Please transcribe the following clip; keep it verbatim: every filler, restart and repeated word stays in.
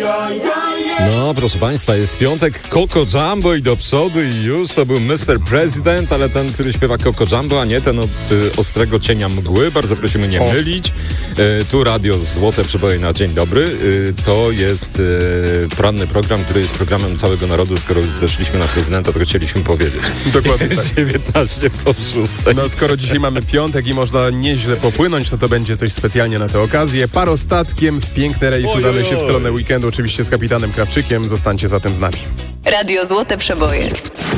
No, proszę Państwa, jest piątek, Coco Jumbo i do przodu i już to był mister President, ale ten, który śpiewa Coco Jumbo, a nie ten od y, ostrego cienia mgły. Bardzo prosimy nie O. mylić. Y, tu radio Złote Przeboje na dzień dobry. Y, to jest y, poranny program, który jest programem całego narodu. Skoro już zeszliśmy na prezydenta, to chcieliśmy powiedzieć. Dokładnie tak. dziewiętnaście po szóstej. No skoro dzisiaj mamy piątek i można nieźle popłynąć, no to będzie coś specjalnie na tę okazję. Parostatkiem w piękny rejs Oj, udamy oj, się w oj. stronę weekendu, oczywiście z kapitanem Krawczykiem. Zostańcie zatem z nami. Radio Złote Przeboje.